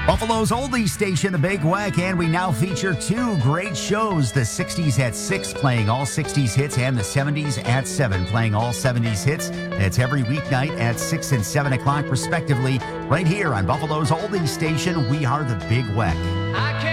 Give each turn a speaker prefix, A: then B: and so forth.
A: Buffalo's oldies station, The Big Weck, and we now feature two great shows. The 60s at 6, playing all 60s hits, and the 70s at 7, playing all 70s hits. That's every weeknight at 6 and 7 o'clock, respectively, right here on Buffalo's oldies station. We are The Big Weck.